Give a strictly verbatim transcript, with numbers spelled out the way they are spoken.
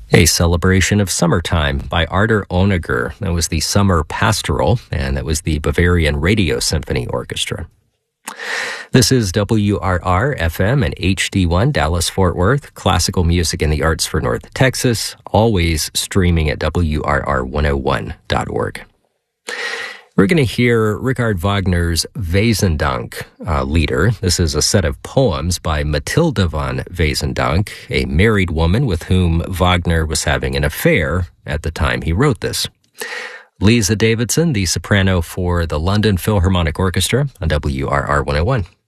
A celebration of summertime by Artur Honegger. That was the Summer Pastoral, and that was the Bavarian Radio Symphony Orchestra. This is W R R F M and H D one Dallas-Fort Worth, classical music and the arts for North Texas, always streaming at W R R one oh one dot org. We're going to hear Richard Wagner's Wesendonck uh, Lieder. This is a set of poems by Mathilde von Wesendonck, a married woman with whom Wagner was having an affair at the time he wrote this. Lisa Davidson, the soprano for the London Philharmonic Orchestra on W R R one oh one.